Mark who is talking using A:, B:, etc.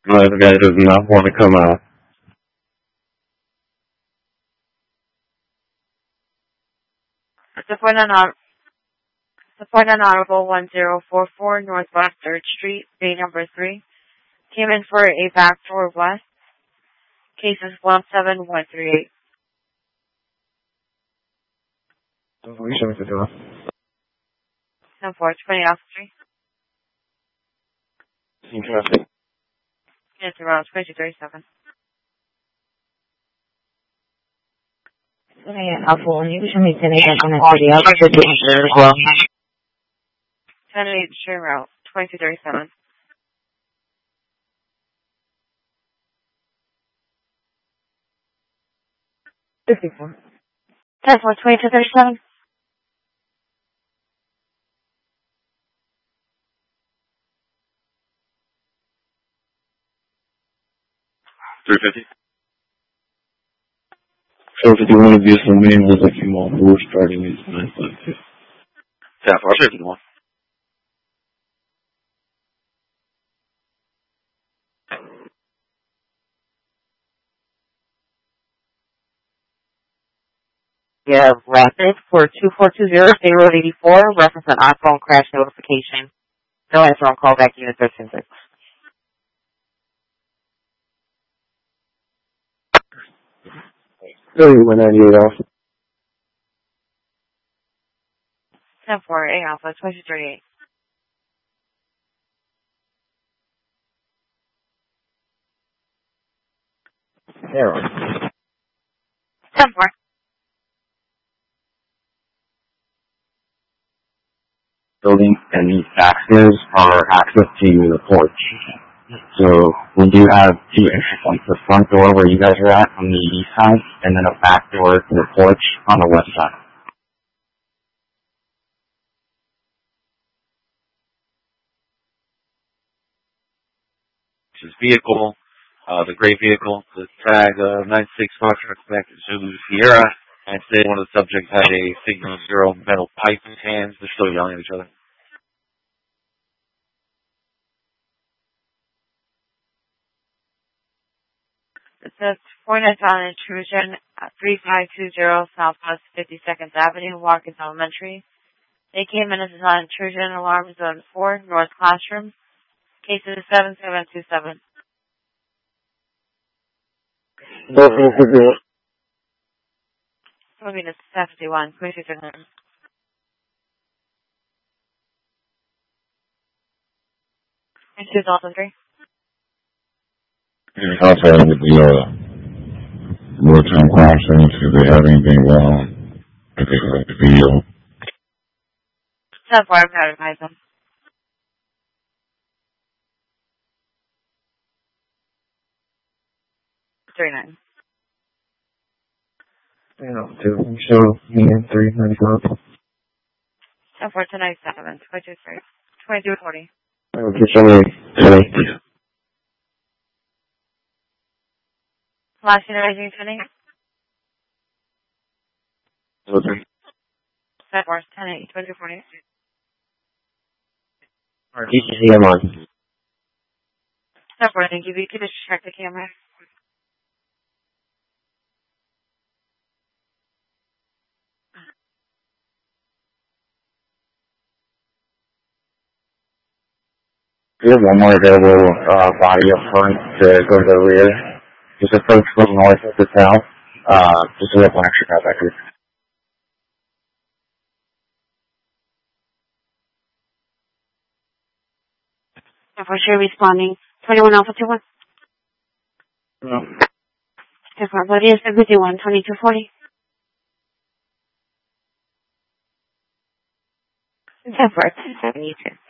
A: The guy does not want to come out.
B: Support Honorable 1044 Northwest 3rd Street, bay number 3. Came in for a backdoor west. Cases 17138.
A: We show me the door.
B: 10-4, 20 off the street.
A: Interesting.
B: It's around 2237.
C: Alpha 1, you show me 10 on the audio. Should be there as well.
B: 10-8, stream route, 2237.
C: $54.
B: 10-4, 2237.
A: $350. So if you want to view some main with a few more, we're starting at 952. 10-4, 51.
C: We have Rapid for 2420, State Road 84, reference an iPhone crash notification. No answer on callback unit 13.6.
A: 198 off.
B: 10-4, A Alpha, 2238.
A: There.
B: 10-4.
A: Building and these faxes are access to the porch. So we do have two entry points, the front door where you guys are at on the east side, and then a back door to the porch on the west side.
D: His vehicle, the gray vehicle, the tag 96 Foxtrot Quebec Zulu Sierra, and today one of the subjects had a Signal 0 metal pipe in his hands. They're still yelling at each other.
B: It says Fortnite on intrusion at 3520 Southwest 52nd Avenue, Watkins Elementary. They came in as an intrusion, alarm zone 4, North Classroom. Cases 7727. Moving to 71, 2200. And 2003.
E: Also, with the real-time crime scenes, if they have anything wrong, if they collect the video.
B: So far, I've notified them. $39.
A: You show me in 395.
B: So far, tonight, 7, 2240.
A: Okay, show me 20.
B: Last unit, rising 20.
A: Okay.
B: So far, 10, 8, 2240.
A: DCC, I'm on.
B: So far, thank you. You can just check the camera.
A: We have one more available body up front to go to the rear. Just approach from north to south. Just so we have one extra car back here.
B: For sure, responding. 21 Alpha 21.
A: No.
B: Different, but it is 51, 2240. 10-4, 10-7, you too.